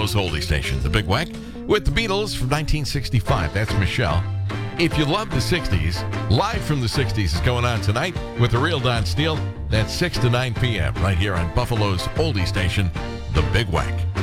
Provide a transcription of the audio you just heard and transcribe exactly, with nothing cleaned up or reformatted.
Buffalo's oldie station, The Big Wack, with the Beatles from nineteen sixty-five. That's Michelle. If you love the sixties, Live from the sixties is going on tonight with the real Don Steele. That's six to nine p.m. right here on Buffalo's oldie station, The Big Wack.